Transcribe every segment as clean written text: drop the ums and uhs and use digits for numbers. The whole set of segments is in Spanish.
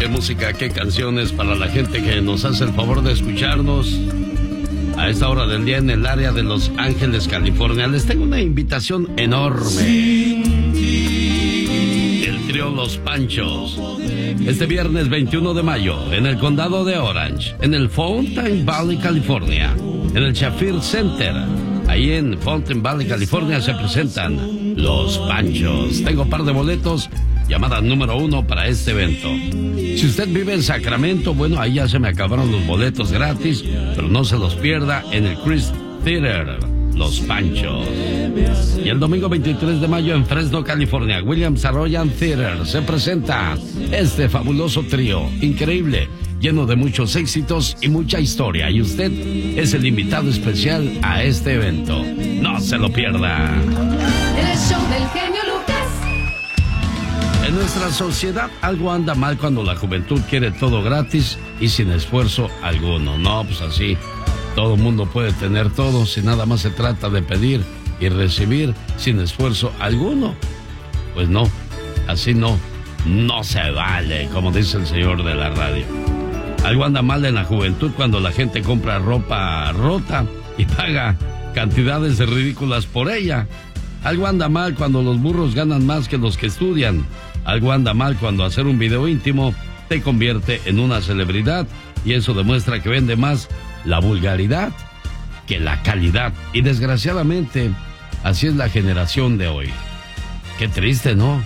Qué música, qué canciones para la gente que nos hace el favor de escucharnos a esta hora del día en el área de Los Ángeles, California. Les tengo una invitación enorme. El trío Los Panchos. Este viernes 21 de mayo en el condado de Orange, en el Fountain Valley, California, en el Shafir Center. Ahí en Fountain Valley, California, se presentan Los Panchos. Tengo un par de boletos. Llamada número 1 para este evento. Si usted vive en Sacramento, bueno, ahí ya se me acabaron los boletos gratis, pero no se los pierda en el Chris Theater, Los Panchos. Y el domingo 23 de mayo en Fresno, California, Williams Arroyan Theater, se presenta este fabuloso trío, increíble, lleno de muchos éxitos y mucha historia. Y usted es el invitado especial a este evento. No se lo pierda. El show del genio Lucas. En nuestra sociedad algo anda mal cuando la juventud quiere todo gratis y sin esfuerzo alguno. No, pues así, todo mundo puede tener todo si nada más se trata de pedir y recibir sin esfuerzo alguno. Pues no, así no se vale, como dice el señor de la radio. Algo anda mal en la juventud cuando la gente compra ropa rota y paga cantidades ridículas por ella. Algo anda mal cuando los burros ganan más que los que estudian. Algo anda mal cuando hacer un video íntimo te convierte en una celebridad y eso demuestra que vende más la vulgaridad que la calidad. Y desgraciadamente, así es la generación de hoy. Qué triste, ¿no?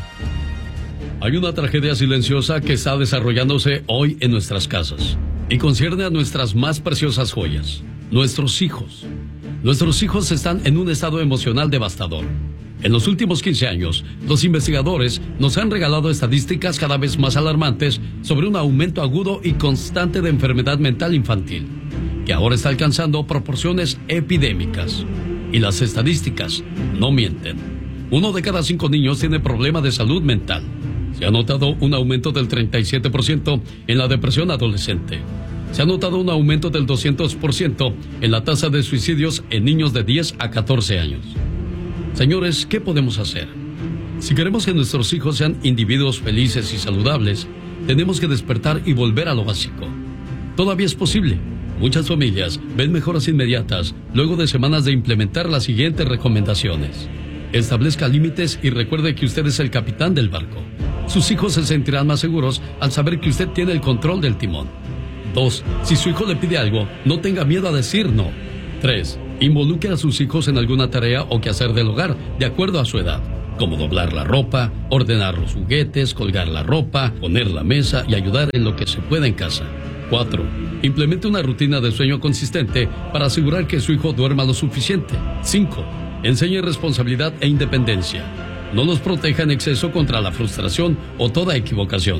Hay una tragedia silenciosa que está desarrollándose hoy en nuestras casas y concierne a nuestras más preciosas joyas, nuestros hijos. Nuestros hijos están en un estado emocional devastador. En los últimos 15 años, los investigadores nos han regalado estadísticas cada vez más alarmantes sobre un aumento agudo y constante de enfermedad mental infantil, que ahora está alcanzando proporciones epidémicas. Y las estadísticas no mienten. 1 de cada 5 niños tiene problemas de salud mental. Se ha notado un aumento del 37% en la depresión adolescente. Se ha notado un aumento del 200% en la tasa de suicidios en niños de 10 a 14 años. Señores, ¿qué podemos hacer? Si queremos que nuestros hijos sean individuos felices y saludables, tenemos que despertar y volver a lo básico. Todavía es posible. Muchas familias ven mejoras inmediatas luego de semanas de implementar las siguientes recomendaciones. Establezca límites y recuerde que usted es el capitán del barco. Sus hijos se sentirán más seguros al saber que usted tiene el control del timón. 2. Si su hijo le pide algo, no tenga miedo a decir no. 3. Involucre a sus hijos en alguna tarea o quehacer del hogar, de acuerdo a su edad, como doblar la ropa, ordenar los juguetes, colgar la ropa, poner la mesa y ayudar en lo que se pueda en casa. 4. Implemente una rutina de sueño consistente para asegurar que su hijo duerma lo suficiente. 5. Enseñe responsabilidad e independencia. No los proteja en exceso contra la frustración o toda equivocación.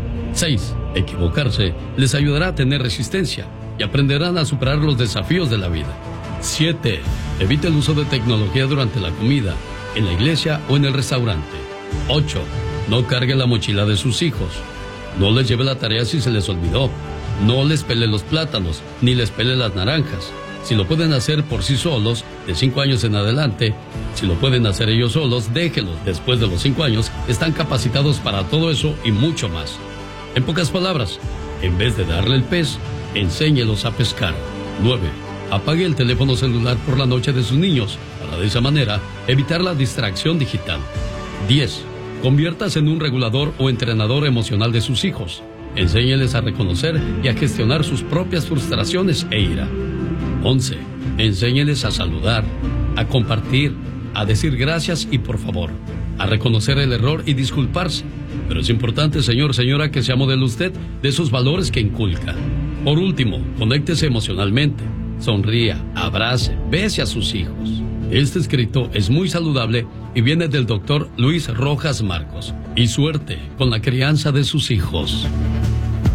6. Equivocarse les ayudará a tener resistencia y aprenderán a superar los desafíos de la vida. 7. Evite el uso de tecnología durante la comida, en la iglesia o en el restaurante. 8. No cargue la mochila de sus hijos. No les lleve la tarea si se les olvidó. No les pele los plátanos, ni les pele las naranjas. Si lo pueden hacer por sí solos, de 5 años en adelante, si lo pueden hacer ellos solos, déjenlos. Después de los 5 años, están capacitados para todo eso y mucho más. En pocas palabras, en vez de darle el pez, enséñelos a pescar. 9. Apague el teléfono celular por la noche de sus niños, para de esa manera evitar la distracción digital. 10. Conviértase en un regulador o entrenador emocional de sus hijos. Enséñeles a reconocer y a gestionar sus propias frustraciones e ira. 11. Enséñeles a saludar, a compartir, a decir gracias y por favor, a reconocer el error y disculparse. Pero es importante, señor, señora, que sea modelo usted de esos valores que inculca. Por último, conéctese emocionalmente. Sonría, abrace, bese a sus hijos. Este escrito es muy saludable y viene del doctor Luis Rojas Marcos. Y suerte con la crianza de sus hijos.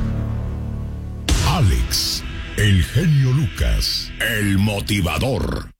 Alex, el genio Lucas, el motivador.